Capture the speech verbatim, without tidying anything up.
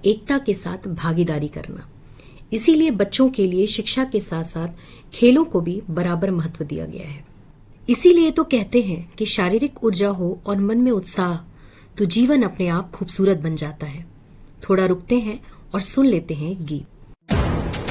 एकता के साथ भागीदारी करना। इसीलिए बच्चों के लिए शिक्षा के साथ साथ खेलों को भी बराबर महत्व दिया गया है। इसीलिए तो कहते हैं कि शारीरिक ऊर्जा हो और मन में उत्साह तो जीवन अपने आप खूबसूरत बन जाता है। थोड़ा रुकते हैं और सुन लेते हैं गीत।